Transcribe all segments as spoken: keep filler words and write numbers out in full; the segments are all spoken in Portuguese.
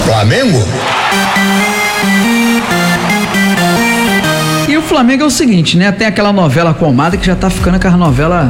Flamengo? E o Flamengo é o seguinte, né? Tem aquela novela Comada que já tá ficando com as novelas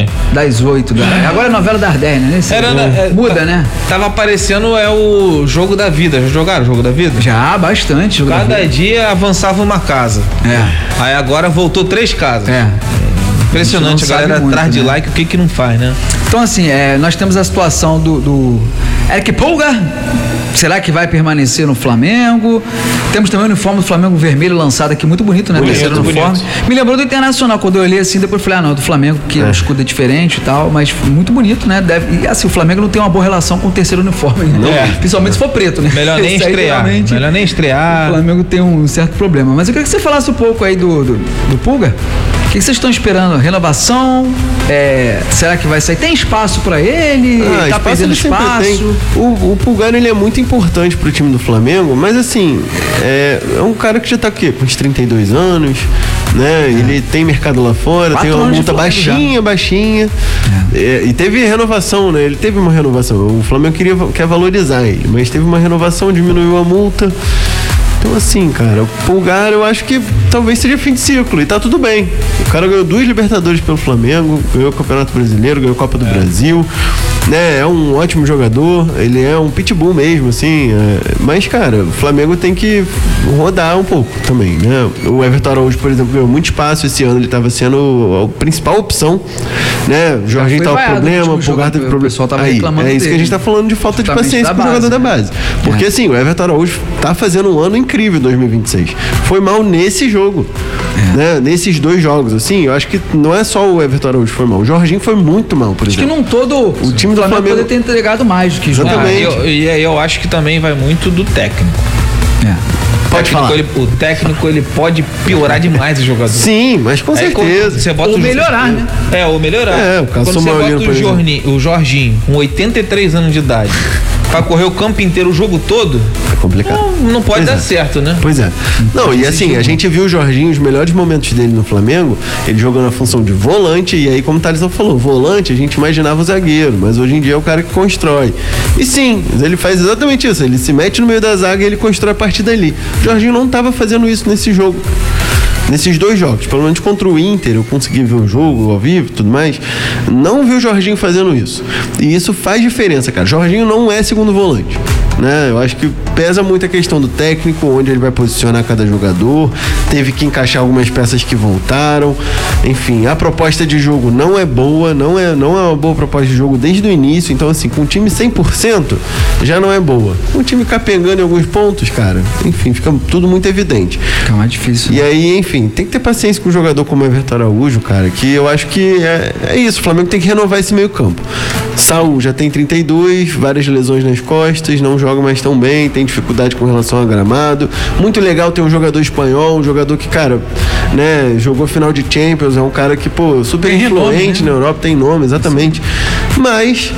das oito. Da... Agora é novela das dez, né? Esse Era, é, muda, tá, né? Tava aparecendo é o Jogo da Vida. Já jogaram o Jogo da Vida? Já, bastante. Cada dia avançava uma casa. É. Aí agora voltou três casas. É. Impressionante, a, a galera muito, atrás de né? like, o que que não faz, né? Então assim, é, nós temos a situação do, do Eric Pulga. Será que vai permanecer no Flamengo? Temos também o uniforme do Flamengo vermelho lançado aqui, muito bonito, né? Bonito, Terceiro uniforme. bonito. Me lembrou do Internacional, quando eu olhei assim, depois falei, ah não, do Flamengo, porque é. o escudo é diferente e tal, mas muito bonito, né? Deve, e assim, o Flamengo não tem uma boa relação com o terceiro uniforme, né? É. Principalmente se for preto, né? Melhor nem estrear. Melhor nem estrear. O Flamengo tem um certo problema. Mas eu queria que você falasse um pouco aí do, do, do Pulga. O que vocês estão esperando? Renovação? É, será que vai sair? Tem espaço pra ele? Ah, tá espaço perdendo ele sempre espaço? tem. O, o Pulgar, ele é muito importante pro time do Flamengo, mas assim, é, é um cara que já tá aqui com uns trinta e dois anos, né? É. Ele tem mercado lá fora, Quatro tem uma multa baixinha, já. baixinha. É. É, e teve renovação, né? Ele teve uma renovação. O Flamengo queria, quer valorizar ele, mas teve uma renovação, diminuiu a multa. Então assim, cara, o Pulgar eu acho que talvez seja fim de ciclo e tá tudo bem. O cara ganhou duas Libertadores pelo Flamengo, ganhou o Campeonato Brasileiro, ganhou a Copa do é. Brasil, né? É um ótimo jogador, ele é um pitbull mesmo, assim, é, mas cara, o Flamengo tem que rodar um pouco também, né? O Everton Araújo, por exemplo, ganhou muito espaço esse ano, ele tava sendo a principal opção, né? O Jorginho tava com problema, o Pulgar teve problema. O pessoal tava Aí, reclamando é isso dele, que a gente tá falando de falta de paciência com o jogador da base. Né? Porque é. assim, o Everton Araújo tá fazendo um ano incrível em dois mil e vinte e seis. Foi mal nesse jogo, é. né? Nesses dois jogos, assim, eu acho que não é só o Everton Araújo que foi mal. O Jorginho foi muito mal, por acho exemplo. Acho que num todo o time do Flamengo poderia ter entregado mais do que jogo. Exatamente. Ah, e eu, eu acho que também vai muito do técnico. É. Pode falar. Ele, o técnico, ele pode piorar demais o jogador. Sim, mas com Aí, certeza. Você bota ou o, melhorar, né? É, ou melhorar. É, o caso Quando você bota o, Jorni, o Jorginho, com oitenta e três anos de idade, pra correr o campo inteiro, o jogo todo, é complicado. Não, não pode pois dar é. certo, né? Pois é. Não, e assim, a gente viu o Jorginho, os melhores momentos dele no Flamengo, ele jogando na função de volante, e aí, como o Thaleson falou, volante, a gente imaginava o zagueiro, mas hoje em dia é o cara que constrói. E sim, ele faz exatamente isso, ele se mete no meio da zaga e ele constrói a partir dali. O Jorginho não estava fazendo isso nesse jogo. Nesses dois jogos, pelo menos contra o Inter, eu consegui ver o jogo ao vivo e tudo mais, não vi o Jorginho fazendo isso. E isso faz diferença, cara. Jorginho não é segundo volante, né? Eu acho que pesa muito a questão do técnico, onde ele vai posicionar cada jogador, teve que encaixar algumas peças que voltaram, enfim, a proposta de jogo não é boa, não é, não é uma boa proposta de jogo desde o início, então assim, com um time cem por cento já não é boa. Com um time capengando em alguns pontos, cara, enfim, fica tudo muito evidente. Fica mais difícil. E aí, enfim, tem que ter paciência com um jogador como o Everton Araújo, cara, que eu acho que é, é isso, o Flamengo tem que renovar esse meio campo. Saul já tem trinta e dois, várias lesões nas costas, não joga mais tão bem, tem dificuldade com relação ao gramado. Muito legal ter um jogador espanhol, um jogador que, cara, né, jogou final de Champions, é um cara que, pô, super tem influente, né? Na Europa, tem nome, exatamente. Sim. Mas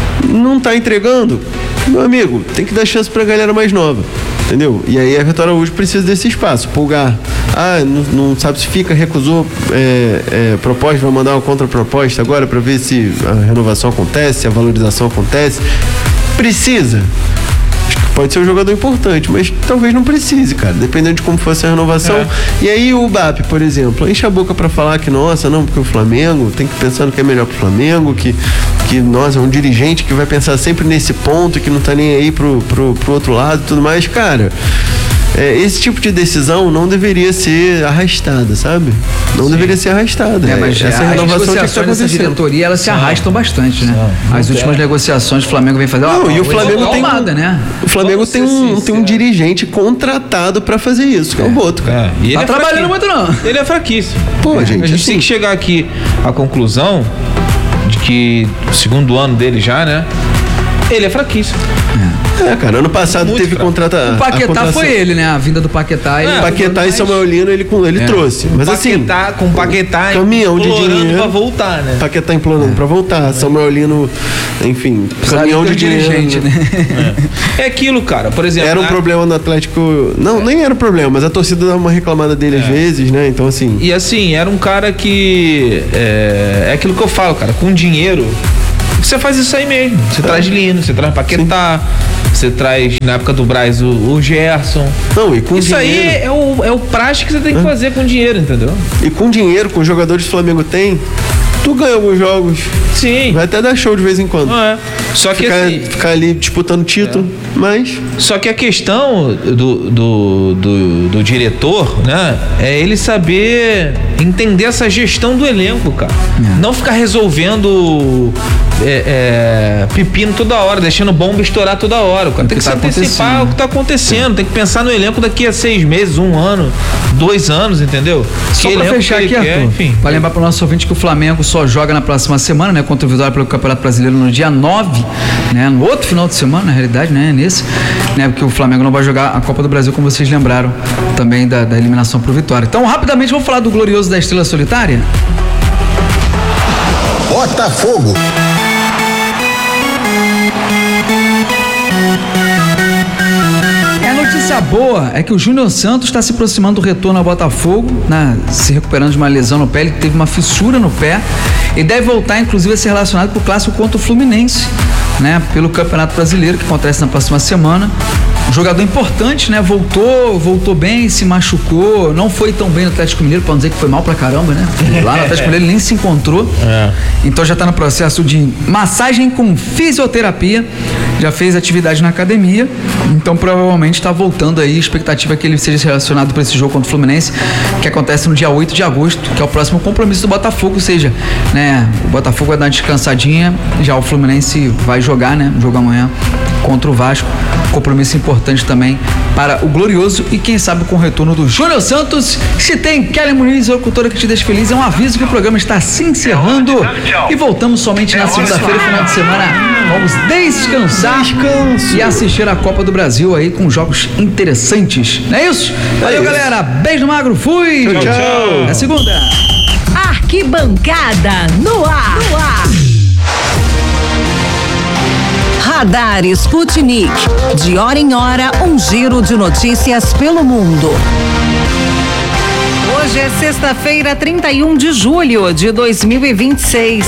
não tá entregando. Meu amigo, tem que dar chance pra galera mais nova. Entendeu? E aí a Everton Araújo precisa desse espaço. Pulgar, ah, não, não sabe se fica, recusou é, é, proposta, vai mandar uma contraproposta agora para ver se a renovação acontece, se a valorização acontece. Precisa. Pode ser um jogador importante, mas talvez não precise, cara, dependendo de como fosse a renovação. É. E aí o B A P, por exemplo, enche a boca pra falar que, nossa, não, porque o Flamengo tem que pensar no que é melhor pro Flamengo, que, que nossa, é um dirigente que vai pensar sempre nesse ponto, que não tá nem aí pro, pro, pro outro lado e tudo mais. Cara, é, esse tipo de decisão não deveria ser arrastada, sabe? Não Sim. deveria ser arrastada. É, mas essa as renovação negociações dessa diretoria, elas se arrastam bastante, né? Não, As últimas é. negociações que o Flamengo vem fazer. Não, ó, e o Flamengo tem tomada, né? O Flamengo tem um, tem um dirigente contratado pra fazer isso, que é, é o Boto, cara. É. E ele tá é trabalhando muito, não. Ele é fraquíssimo. Pô, é. gente, a gente assim, tem que chegar aqui à conclusão de que o segundo ano dele já, né? Ele é fraquíssimo. É, cara, ano passado muito teve contrata. O Paquetá foi ele, né? A vinda do Paquetá. É, Paquetá e Samuel Lino ele, ele é. trouxe. Mas Paquetá, assim. Com o Paquetá caminhão de dinheiro pra voltar, né? Paquetá implorando é. pra voltar. É. Samuel Lino, enfim, caminhão de dinheiro. Né? É. é aquilo, cara. Por exemplo. Era um na... problema no Atlético. Não, é. nem era um problema, mas a torcida dava uma reclamada dele é. às vezes, né? Então, assim. E assim, era um cara que. É, é aquilo que eu falo, cara. Com dinheiro. Você faz isso aí mesmo. Você é. traz Lino, você traz Paquetá, sim. Você traz, na época do Braz, o, o Gerson. Não, e com isso dinheiro. aí é o, é o prático que você tem que é. fazer com dinheiro, entendeu? E com dinheiro, com os jogadores que o Flamengo tem, tu ganha alguns jogos. Sim. Vai até dar show de vez em quando. É. Só que ficar, assim, ficar ali disputando título, é. mas... Só que a questão do, do, do, do diretor, né, é ele saber entender essa gestão do elenco, cara. É. Não ficar resolvendo é, é, pepino toda hora, deixando bomba estourar toda hora. O cara tem que, que tá se antecipar o que tá acontecendo. Tem que pensar no elenco daqui a seis meses, um ano, dois anos, entendeu? Só que pra fechar aqui, quer, Arthur, enfim. Pra lembrar pro nosso ouvinte que o Flamengo só joga na próxima semana, né, contra o Vitória pelo Campeonato Brasileiro no dia nove, né, no outro final de semana, na realidade, né, nesse, né, porque o Flamengo não vai jogar a Copa do Brasil, como vocês lembraram também da, da eliminação pro Vitória. Então, rapidamente, vamos falar do glorioso da Estrela Solitária? Botafogo. A notícia boa é que o Júnior Santos está se aproximando do retorno ao Botafogo, né, se recuperando de uma lesão no pé. Ele teve uma fissura no pé e deve voltar, inclusive, a ser relacionado para o clássico contra o Fluminense, né, pelo Campeonato Brasileiro, que acontece na próxima semana. Um jogador importante, né? Voltou, voltou bem, se machucou, não foi tão bem no Atlético Mineiro, pra não dizer que foi mal pra caramba, né? Lá no Atlético Mineiro ele nem se encontrou. É. Então já tá no processo de massagem com fisioterapia, já fez atividade na academia, então provavelmente tá voltando aí, a expectativa é que ele seja relacionado para esse jogo contra o Fluminense, que acontece no dia oito de agosto, que é o próximo compromisso do Botafogo, ou seja, né? O Botafogo vai dar uma descansadinha, já o Fluminense vai jogar, né? Jogo amanhã contra o Vasco. Compromisso importante também para o glorioso e quem sabe com o retorno do Júnior Santos. Se tem Kelly Muniz, locutora que te deixa feliz, é um aviso que o programa está se encerrando e voltamos somente na segunda-feira, final de semana. Vamos descansar Descanso. e assistir a Copa do Brasil aí com jogos interessantes. Não é isso? Valeu, é isso. Galera. Beijo no magro. Fui. Tchau, tchau. É segunda. Arquibancada no ar. No ar. Radar Sputnik. De hora em hora, um giro de notícias pelo mundo. Hoje é sexta-feira, trinta e um de julho de dois mil e vinte e seis.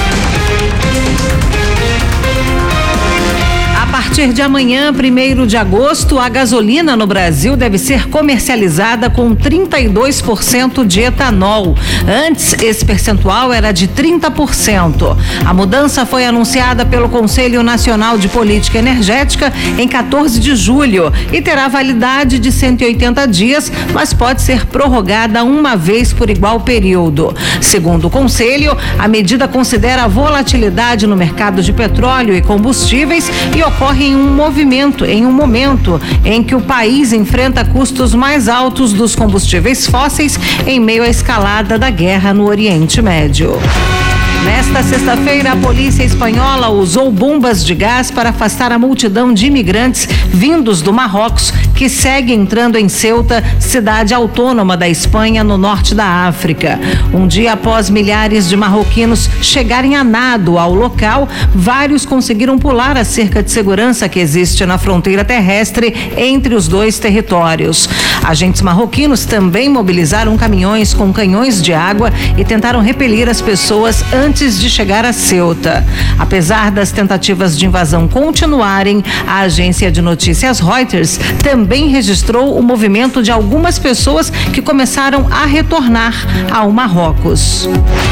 A partir de amanhã, primeiro de agosto, a gasolina no Brasil deve ser comercializada com trinta e dois por cento de etanol. Antes, esse percentual era de trinta por cento. A mudança foi anunciada pelo Conselho Nacional de Política Energética em quatorze de julho e terá validade de cento e oitenta dias, mas pode ser prorrogada uma vez por igual período. Segundo o Conselho, a medida considera a volatilidade no mercado de petróleo e combustíveis e ocorre em um movimento, em um momento em que o país enfrenta custos mais altos dos combustíveis fósseis em meio à escalada da guerra no Oriente Médio. Nesta sexta-feira, a polícia espanhola usou bombas de gás para afastar a multidão de imigrantes vindos do Marrocos que segue entrando em Ceuta, cidade autônoma da Espanha, no norte da África. Um dia após milhares de marroquinos chegarem a nado ao local, vários conseguiram pular a cerca de segurança que existe na fronteira terrestre entre os dois territórios. Agentes marroquinos também mobilizaram caminhões com canhões de água e tentaram repelir as pessoas antes de chegar a Ceuta. Apesar das tentativas de invasão continuarem, a agência de notícias Reuters também registrou o movimento de algumas pessoas que começaram a retornar ao Marrocos.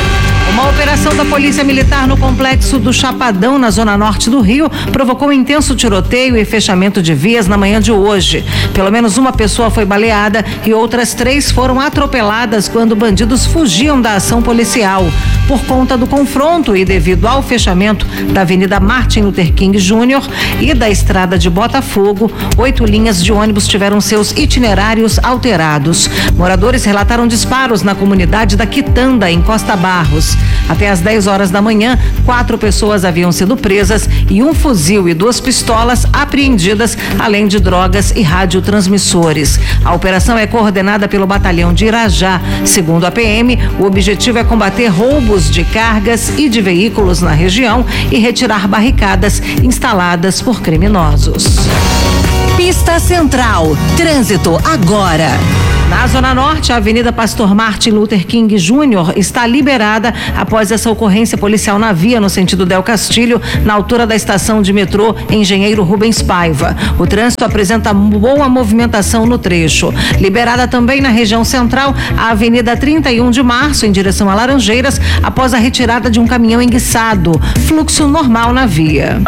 Uma operação da Polícia Militar no complexo do Chapadão, na zona norte do Rio, provocou um intenso tiroteio e fechamento de vias na manhã de hoje. Pelo menos uma pessoa foi baleada e outras três foram atropeladas quando bandidos fugiam da ação policial. Por conta do confronto e devido ao fechamento da Avenida Martin Luther King Júnior e da estrada de Botafogo, oito linhas de ônibus tiveram seus itinerários alterados. Moradores relataram disparos na comunidade da Quitanda, em Costa Barros. Até às dez horas da manhã, quatro pessoas haviam sido presas e um fuzil e duas pistolas apreendidas, além de drogas e radiotransmissores. A operação é coordenada pelo Batalhão de Irajá. Segundo a P M, o objetivo é combater roubos de cargas e de veículos na região e retirar barricadas instaladas por criminosos. Pista Central. Trânsito agora. Na Zona Norte, a Avenida Pastor Martin Luther King Júnior está liberada após essa ocorrência policial na via no sentido Del Castilho, na altura da estação de metrô Engenheiro Rubens Paiva. O trânsito apresenta boa movimentação no trecho. Liberada também na região central, a Avenida trinta e um de março, em direção a Laranjeiras, após a retirada de um caminhão enguiçado. Fluxo normal na via.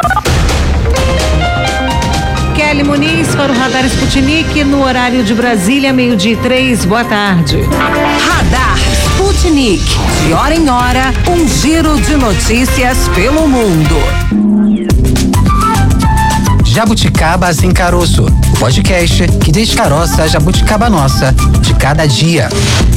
Kelly Muniz para o Radar Sputnik no horário de Brasília, meio-dia e três. Boa tarde. Radar Sputnik. De hora em hora, um giro de notícias pelo mundo. Jabuticaba Sem Caroço, o podcast que descaroça a jabuticaba nossa de cada dia.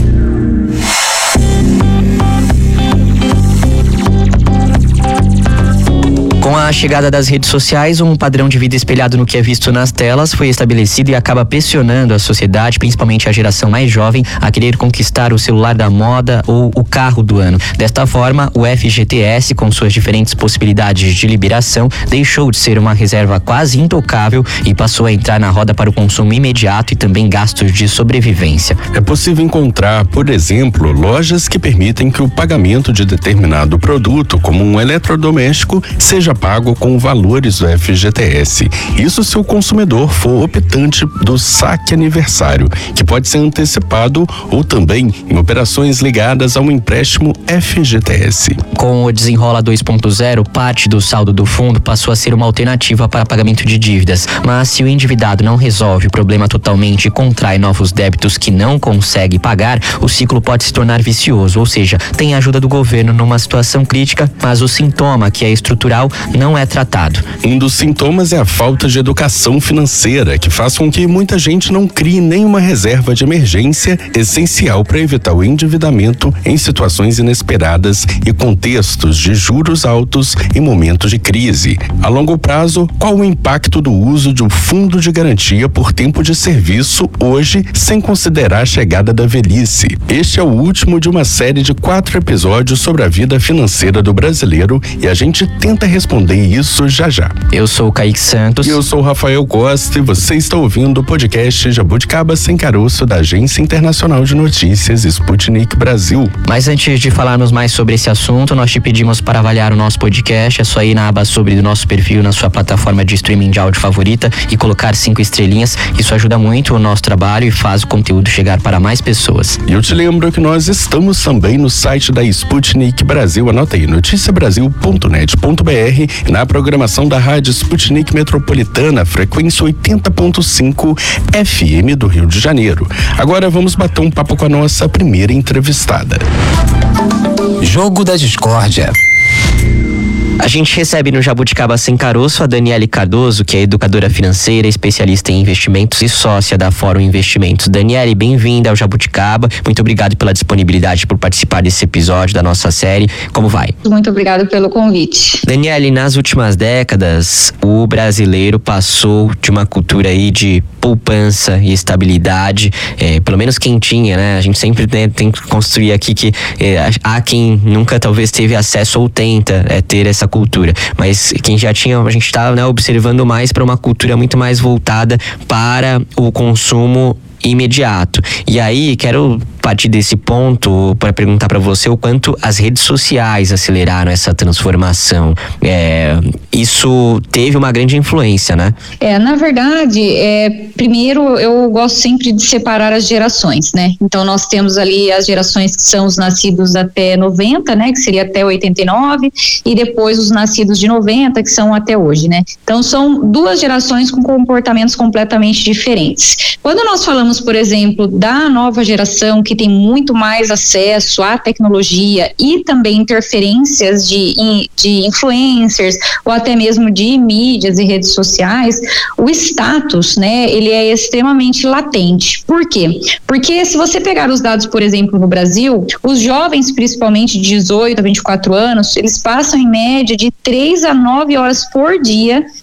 Com a chegada das redes sociais, um padrão de vida espelhado no que é visto nas telas foi estabelecido e acaba pressionando a sociedade, principalmente a geração mais jovem, a querer conquistar o celular da moda ou o carro do ano. Desta forma, o F G T S, com suas diferentes possibilidades de liberação, deixou de ser uma reserva quase intocável e passou a entrar na roda para o consumo imediato e também gastos de sobrevivência. É possível encontrar, por exemplo, lojas que permitem que o pagamento de determinado produto, como um eletrodoméstico, seja pago com valores do F G T S. Isso se o consumidor for optante do saque aniversário, que pode ser antecipado ou também em operações ligadas a um empréstimo F G T S. Com o Desenrola dois ponto zero, parte do saldo do fundo passou a ser uma alternativa para pagamento de dívidas. Mas se o endividado não resolve o problema totalmente e contrai novos débitos que não consegue pagar, o ciclo pode se tornar vicioso, ou seja, tem a ajuda do governo numa situação crítica, mas o sintoma, que é estrutural, não é tratado. Um dos sintomas é a falta de educação financeira, que faz com que muita gente não crie nenhuma reserva de emergência essencial para evitar o endividamento em situações inesperadas e contextos de juros altos em momentos de crise. A longo prazo, qual o impacto do uso de um fundo de garantia por tempo de serviço hoje, sem considerar a chegada da velhice? Este é o último de uma série de quatro episódios sobre a vida financeira do brasileiro e a gente tenta responder isso já já. Eu sou o Kaique Santos. E eu sou o Rafael Costa e você está ouvindo o podcast Jabuticaba Sem Caroço da Agência Internacional de Notícias Sputnik Brasil. Mas antes de falarmos mais sobre esse assunto, nós te pedimos para avaliar o nosso podcast. É só ir na aba sobre do nosso perfil na sua plataforma de streaming de áudio favorita e colocar cinco estrelinhas. Isso ajuda muito o nosso trabalho e faz o conteúdo chegar para mais pessoas. E eu te lembro que nós estamos também no site da Sputnik Brasil. Anota aí, noticia brasil ponto net ponto b r, na programação da Rádio Sputnik Metropolitana, frequência oitenta ponto cinco F M do Rio de Janeiro. Agora vamos bater um papo com a nossa primeira entrevistada. Jogo da Discórdia. A gente recebe no Jabuticaba Sem Caroço a Daniele Cardoso, que é educadora financeira, especialista em investimentos e sócia da Fórum Investimentos. Daniele, bem-vinda ao Jabuticaba. Muito obrigado pela disponibilidade por participar desse episódio da nossa série. Como vai? Muito obrigado pelo convite. Daniele, nas últimas décadas, o brasileiro passou de uma cultura aí de poupança e estabilidade, é, pelo menos quem tinha, né? A gente sempre né, tem que construir aqui que é, há quem nunca talvez teve acesso ou tenta é, ter essa cultura, mas quem já tinha, a gente está né, observando mais para uma cultura muito mais voltada para o consumo imediato. E aí, quero partir desse ponto para perguntar para você o quanto as redes sociais aceleraram essa transformação. É, isso teve uma grande influência, né? É, na verdade, é, primeiro eu gosto sempre de separar as gerações, né? Então nós temos ali as gerações que são os nascidos até noventa, né? Que seria até oitenta e nove, e depois os nascidos de noventa, que são até hoje, né? Então são duas gerações com comportamentos completamente diferentes. Quando nós falamos, por exemplo, da nova geração que tem muito mais acesso à tecnologia e também interferências de, de influencers ou até mesmo de mídias e redes sociais, o status, né, ele é extremamente latente. Por quê? Porque se você pegar os dados, por exemplo, no Brasil, os jovens, principalmente de dezoito a vinte e quatro anos, eles passam em média de três a nove horas por dia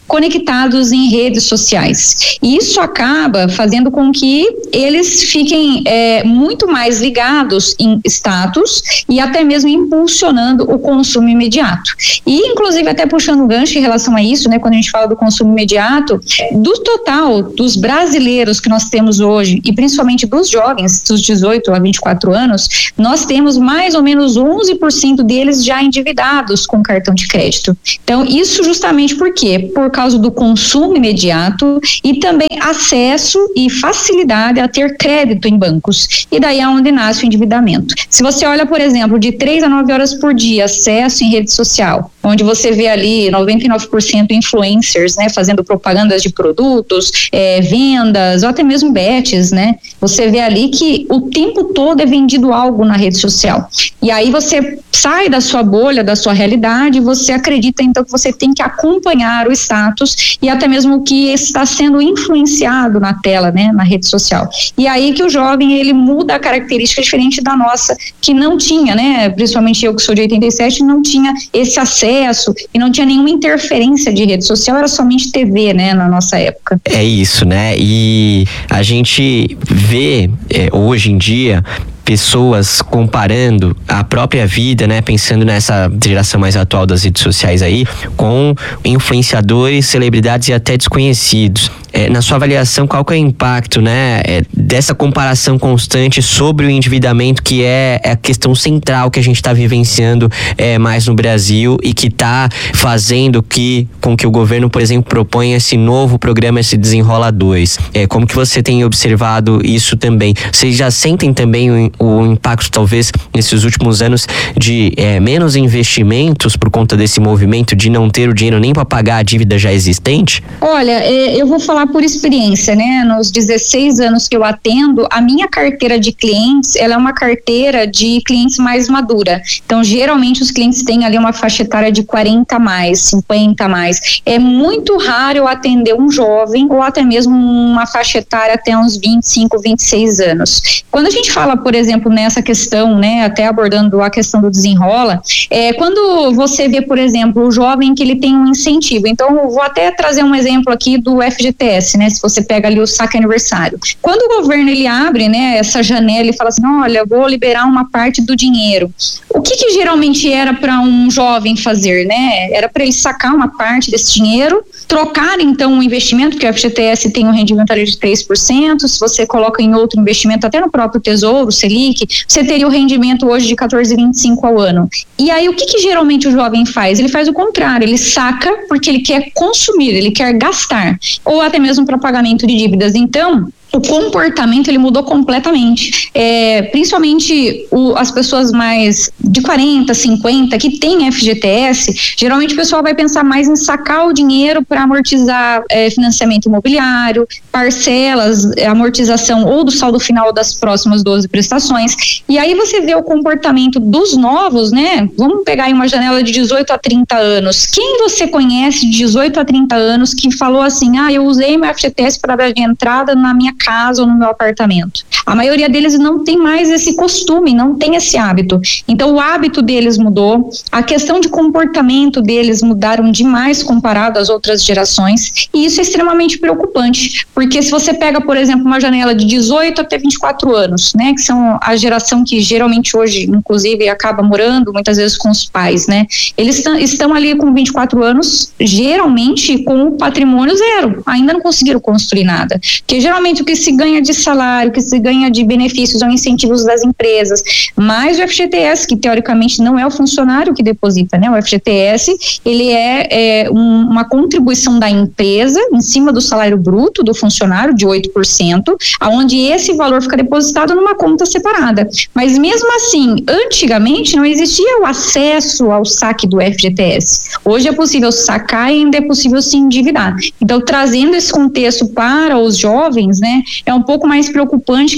conectados em redes sociais. E isso acaba fazendo com que eles fiquem é, muito mais ligados em status e até mesmo impulsionando o consumo imediato. E, inclusive, até puxando um gancho em relação a isso, né, quando a gente fala do consumo imediato, do total dos brasileiros que nós temos hoje, e principalmente dos jovens, dos dezoito a vinte e quatro anos, nós temos mais ou menos onze por cento deles já endividados com cartão de crédito. Então, isso justamente por quê? Por causa do consumo imediato e também acesso e facilidade a ter crédito em bancos. E daí é onde nasce o endividamento. Se você olha, por exemplo, de três a nove horas por dia, acesso em rede social, onde você vê ali noventa e nove por cento influencers, né, fazendo propagandas de produtos, é, vendas, ou até mesmo bets, né? Você vê ali que o tempo todo é vendido algo na rede social. E aí você sai da sua bolha, da sua realidade, você acredita então que você tem que acompanhar o status e até mesmo o que está sendo influenciado na tela, né, na rede social. E aí que o jovem, ele muda a característica diferente da nossa, que não tinha, né, principalmente eu que sou de oitenta e sete, não tinha esse acesso e não tinha nenhuma interferência de rede social, era somente T V, né, na nossa época. É isso, né? E a gente vê é, hoje em dia pessoas comparando a própria vida, né, pensando nessa geração mais atual das redes sociais aí, com influenciadores, celebridades e até desconhecidos. É, na sua avaliação, qual que é o impacto, né, é, dessa comparação constante sobre o endividamento, que é, é a questão central que a gente está vivenciando é, mais no Brasil e que está fazendo que, com que o governo, por exemplo, proponha esse novo programa, esse Desenrola dois. É, como que você tem observado isso também? Vocês já sentem também o o impacto, talvez, nesses últimos anos de é, menos investimentos por conta desse movimento de não ter o dinheiro nem para pagar a dívida já existente? Olha, eu vou falar por experiência, né? Nos dezesseis anos que eu atendo, a minha carteira de clientes, ela é uma carteira de clientes mais madura. Então, geralmente, os clientes têm ali uma faixa etária de quarenta a mais, cinquenta a mais. É muito raro eu atender um jovem ou até mesmo uma faixa etária até uns vinte e cinco, vinte e seis anos. Quando a gente fala, por exemplo, exemplo, nessa questão, né, até abordando a questão do desenrola, é, quando você vê, por exemplo, o jovem que ele tem um incentivo, então eu vou até trazer um exemplo aqui do F G T S, né, se você pega ali o saque aniversário. Quando o governo, ele abre, né, essa janela e fala assim, olha, vou liberar uma parte do dinheiro, o que que geralmente era para um jovem fazer, né, era para ele sacar uma parte desse dinheiro, trocar então um investimento, porque o F G T S tem um rendimento ali de três por cento, se você coloca em outro investimento, até no próprio Tesouro, Selic, você teria o rendimento hoje de quatorze vírgula vinte e cinco ao ano. E aí o que que geralmente o jovem faz? Ele faz o contrário, ele saca porque ele quer consumir, ele quer gastar, ou até mesmo para pagamento de dívidas. Então, o comportamento, ele mudou completamente, é, principalmente o, as pessoas mais de quarenta, cinquenta que tem F G T S, geralmente o pessoal vai pensar mais em sacar o dinheiro para amortizar é, financiamento imobiliário, parcelas, amortização ou do saldo final das próximas doze prestações. E aí você vê o comportamento dos novos, né? Vamos pegar aí uma janela de dezoito a trinta anos. Quem você conhece de dezoito a trinta anos que falou assim, ah, eu usei meu F G T S para dar de entrada na minha casa ou no meu apartamento? A maioria deles não tem mais esse costume, não tem esse hábito. Então o hábito deles mudou, a questão de comportamento deles mudaram demais comparado às outras gerações, e isso é extremamente preocupante, porque se você pega, por exemplo, uma janela de dezoito até vinte e quatro anos, né, que são a geração que geralmente hoje, inclusive, acaba morando muitas vezes com os pais, né, eles estão ali com vinte e quatro anos, geralmente com o patrimônio zero, ainda não conseguiram construir nada, porque geralmente o que se ganha de salário, o que se ganha de benefícios ou incentivos das empresas, mais o F G T S, que teoricamente não é o funcionário que deposita, né, o F G T S, ele é, é um, uma contribuição da empresa em cima do salário bruto do funcionário de oito por cento, aonde esse valor fica depositado numa conta separada. Mas mesmo assim, antigamente não existia o acesso ao saque do F G T S. Hoje é possível sacar e ainda é possível se endividar. Então, trazendo esse contexto para os jovens, né, é um pouco mais preocupante que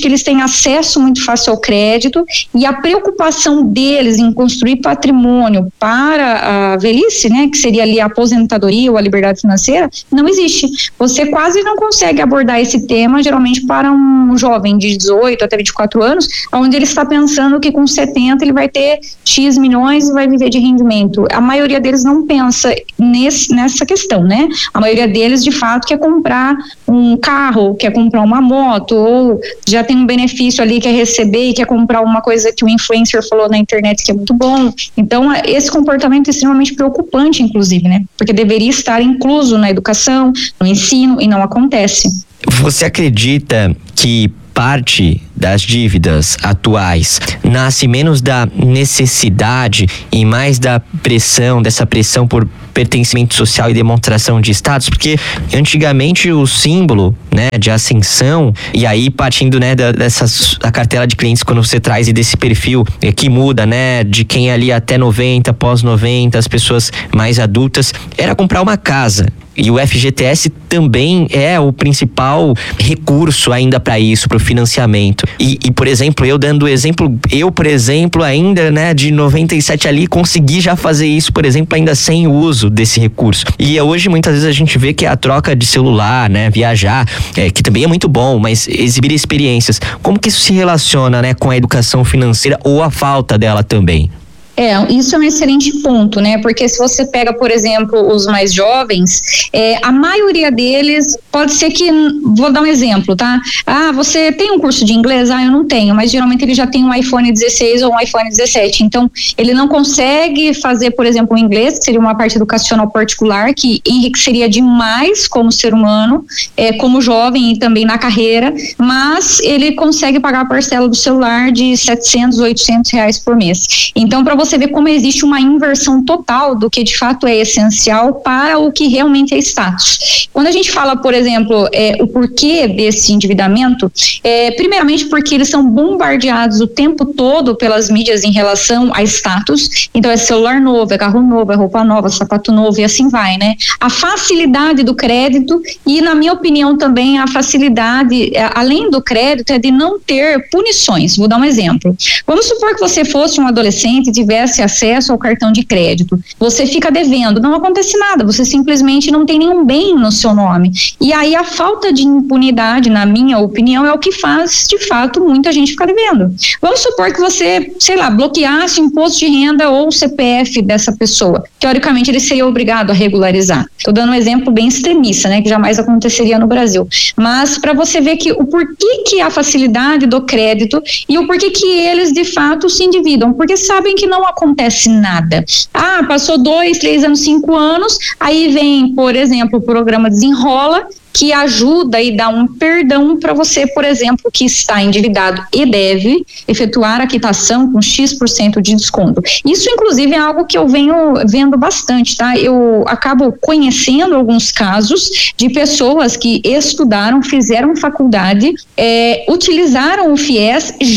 eles têm acesso muito fácil ao crédito e a preocupação deles em construir patrimônio para a velhice, né, que seria ali a aposentadoria ou a liberdade financeira, não existe. Você quase não consegue abordar esse tema, geralmente para um jovem de dezoito até vinte e quatro anos, onde ele está pensando que com setenta ele vai ter X milhões e vai viver de rendimento. A maioria deles não pensa nesse, nessa questão, né? A maioria deles, de fato, quer comprar um carro, quer comprar uma moto, ou já tem um benefício ali, quer receber e quer comprar uma coisa que o influencer falou na internet que é muito bom. Então, esse comportamento é extremamente preocupante, inclusive, né? Porque deveria estar incluso na educação, no ensino, e não acontece. Você acredita que parte das dívidas atuais nasce menos da necessidade e mais da pressão, dessa pressão por pertencimento social e demonstração de status? Porque antigamente o símbolo, né, de ascensão, e aí partindo, né, da, dessas, da cartela de clientes, quando você traz e desse perfil é, que muda, né, de quem é ali até noventa, pós noventa, as pessoas mais adultas, era comprar uma casa. E o F G T S também é o principal recurso ainda para isso, para o financiamento. E, e, por exemplo, eu dando exemplo, eu, por exemplo, ainda, né, de noventa e sete ali, consegui já fazer isso, por exemplo, ainda sem o uso desse recurso. E hoje, muitas vezes, a gente vê que a troca de celular, né, viajar, é, que também é muito bom, mas exibir experiências. Como que isso se relaciona, né, com a educação financeira ou a falta dela também? É, isso é um excelente ponto, né? Porque se você pega, por exemplo, os mais jovens, é, a maioria deles pode ser que, vou dar um exemplo, tá? Ah, você tem um curso de inglês? Ah, eu não tenho, mas geralmente ele já tem um iPhone dezesseis ou um iPhone dezessete, então ele não consegue fazer, por exemplo, o inglês, que seria uma parte educacional particular, que enriqueceria demais como ser humano, é, como jovem e também na carreira, mas ele consegue pagar a parcela do celular de setecentos, oitocentos reais por mês. Então, para você ver como existe uma inversão total do que de fato é essencial para o que realmente é status. Quando a gente fala, por exemplo, é, o porquê desse endividamento, é, primeiramente porque eles são bombardeados o tempo todo pelas mídias em relação a status, então é celular novo, é carro novo, é roupa nova, sapato novo e assim vai, né? A facilidade do crédito e, na minha opinião, também a facilidade, é, além do crédito, é de não ter punições. Vou dar um exemplo. Vamos supor que você fosse um adolescente e tivesse acesso ao cartão de crédito. Você fica devendo, não acontece nada, você simplesmente não tem nenhum bem no seu nome. E aí a falta de impunidade, na minha opinião, é o que faz, de fato, muita gente ficar devendo. Vamos supor que você, sei lá, bloqueasse o imposto de renda ou o C P F dessa pessoa. Teoricamente, ele seria obrigado a regularizar. Estou dando um exemplo bem extremista, né, que jamais aconteceria no Brasil. Mas para você ver que o porquê que a facilidade do crédito e o porquê que eles, de fato, se endividam, porque sabem que não acontece nada. Ah, passou dois, três anos, cinco anos, aí vem, por exemplo, o programa Desenrola, que ajuda e dá um perdão para você, por exemplo, que está endividado e deve efetuar a quitação com X por cento de desconto. Isso, inclusive, é algo que eu venho vendo bastante, tá? Eu acabo conhecendo alguns casos de pessoas que estudaram, fizeram faculdade, é, utilizaram o FIES